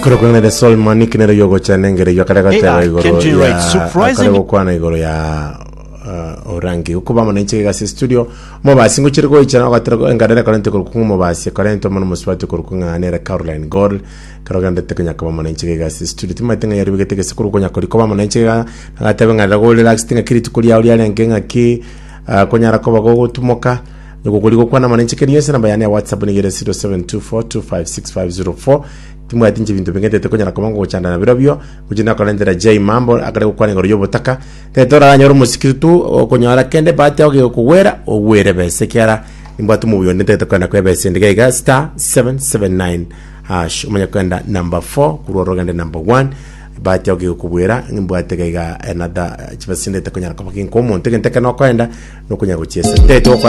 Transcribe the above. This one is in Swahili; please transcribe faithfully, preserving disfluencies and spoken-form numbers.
Kuro kuna de sol mani kinero yogo chanengere yokarega tawe igoro ya akarego kwana igoro ya orangi uko bama nenche ga studio mo basi ngo chirgo ichana gatero ngadere kalente ko kumo basi kalente mo muswati ko kunga nera Caroline Gold karogande tekanya ko bama nenche ga studio timatenga yari bigete sekuru konya ko ko bama nenche ga gatebe ngada go relax tinga kiriti kuri ya uli alengenga ki konyara ko bago tumoka Nuko kuliko kwa na manenche keri yese namba yani ya WhatsApp ni gere zero seven two four two five six five zero four timu ya tinji vintu pengete teko nyana komango kuchanda na virobio kujina kalendera J Mambo akare kwa ngoro yobo taka tetora ganyoru musikiritu konyara kende bati oge kuwera owere bese kyara imbatu mu yonde teko na kwebe sendega iga star seven seven nine hash umanya kwenda number four kuroro gande number one bati oge kuwera imbatu iga another chibasinde teko nyana komakin komo teke teke no kwenda no kunya kuchese teto